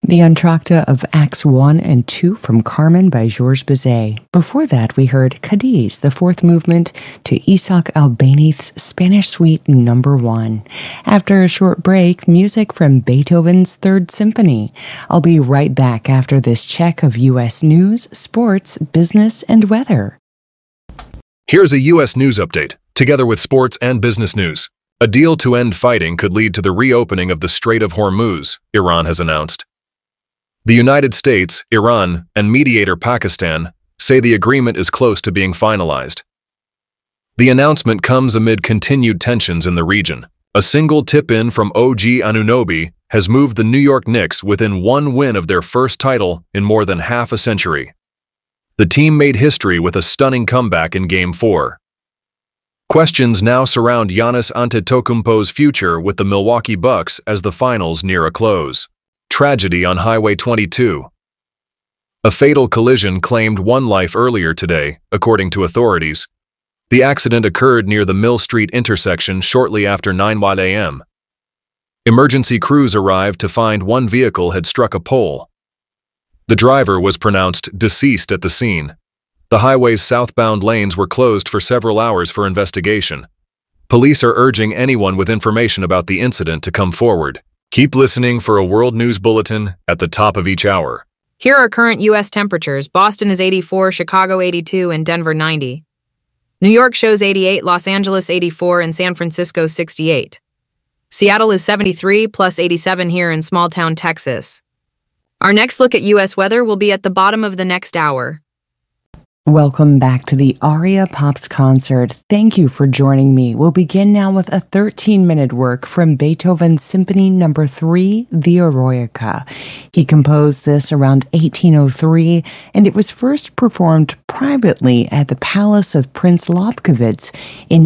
The Entr'acte of Acts 1 and 2 from Carmen by Georges Bizet. Before that, we heard Cadiz, the fourth movement to Isaac Albéniz's Spanish Suite No. 1. After a short break, music from Beethoven's Third Symphony. I'll be right back after this check of U.S. news, sports, business, and weather. Here's a U.S. news update, together with sports and business news. A deal to end fighting could lead to the reopening of the Strait of Hormuz, Iran has announced. The United States, Iran, and mediator Pakistan say the agreement is close to being finalized. The announcement comes amid continued tensions in the region. A single tip-in from OG Anunoby has moved the New York Knicks within one win of their first title in more than half a century. The team made history with a stunning comeback in Game 4. Questions now surround Giannis Antetokounmpo's future with the Milwaukee Bucks as the finals near a close. Tragedy on Highway 22. A fatal collision claimed one life earlier today, according to authorities. The accident occurred near the Mill Street intersection shortly after 9 a.m. Emergency crews arrived to find one vehicle had struck a pole. The driver was pronounced deceased at the scene. The highway's southbound lanes were closed for several hours for investigation. Police are urging anyone with information about the incident to come forward. Keep listening for a world news bulletin at the top of each hour. Here are current U.S. temperatures. Boston is 84, Chicago 82, and Denver 90. New York shows 88, Los Angeles 84, and San Francisco 68. Seattle is 73, plus 87 here in small town Texas. Our next look at U.S. weather will be at the bottom of the next hour. Welcome back to the Aria Pops concert. Thank you for joining me. We'll begin now with a 13-minute work from Beethoven's Symphony No. 3, the Eroica. He composed this around 1803, and it was first performed privately at the Palace of Prince Lobkowitz in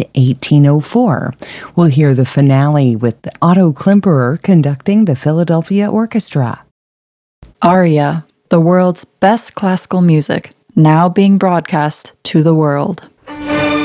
1804. We'll hear the finale with Otto Klemperer conducting the Philadelphia Orchestra. Aria, the world's best classical music, now being broadcast to the world.